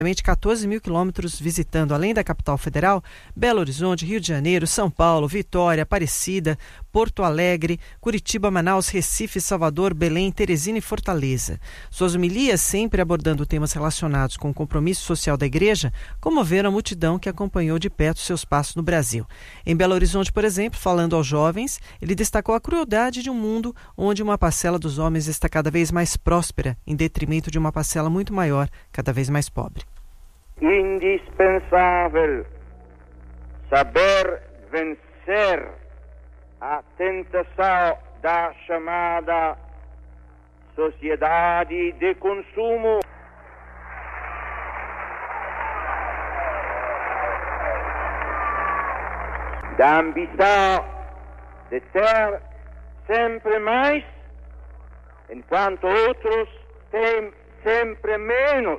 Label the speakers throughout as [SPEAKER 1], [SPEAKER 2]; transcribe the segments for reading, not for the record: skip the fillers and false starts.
[SPEAKER 1] 14 mil quilômetros, visitando, além da capital federal, Belo Horizonte, Rio de Janeiro, São Paulo, Vitória, Aparecida, Porto Alegre, Curitiba, Manaus, Recife, Salvador, Belém, Teresina e Fortaleza. Suas homilias, sempre abordando temas relacionados com o compromisso social da igreja, comoveram a multidão que acompanhou de perto seus passos no Brasil. Em Belo Horizonte, por exemplo, falando aos jovens, ele destacou a crueldade de um mundo onde uma parcela dos homens está cada vez mais próspera, em detrimento de uma parcela muito maior, cada vez mais pobre.
[SPEAKER 2] Indispensável saber vencer a tentação da chamada sociedade de consumo. Da ambição de ter sempre mais, enquanto outros têm sempre menos.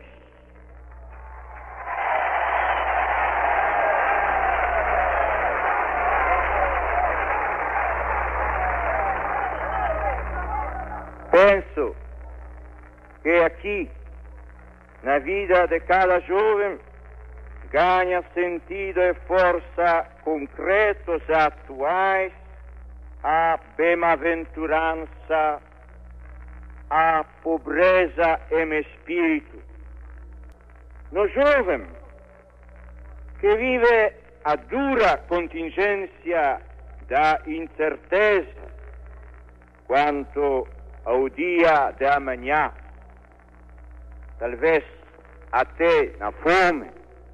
[SPEAKER 2] Penso que aqui, na vida de cada jovem, ganha sentido e força concretos e atuais a bem-aventurança, a pobreza em espírito. No jovem que vive a dura contingência da incerteza quanto ao dia de amanhã, talvez até na fome,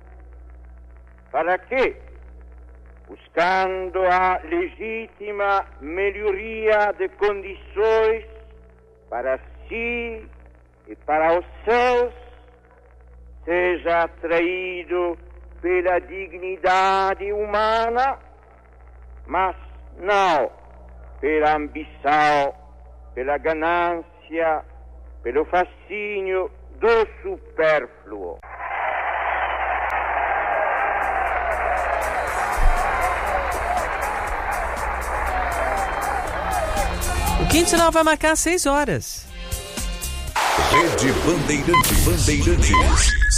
[SPEAKER 2] para que, buscando a legítima melhoria de condições para si e para os seus, seja atraído pela dignidade humana, mas não pela ambição, pela ganância, pelo fascínio do supérfluo.
[SPEAKER 1] O Quintinal vai marcar 6 horas.
[SPEAKER 3] Rede Bandeirantes.